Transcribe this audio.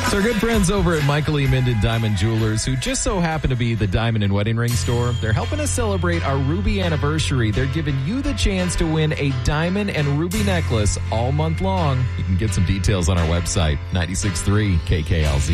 So our good friends over at Michael E. Minden Diamond Jewelers, who just so happen to be the diamond and wedding ring store, they're helping us celebrate our Ruby anniversary. They're giving you the chance to win a diamond and ruby necklace all month long. You can get some details on our website, 96.3 KKLZ.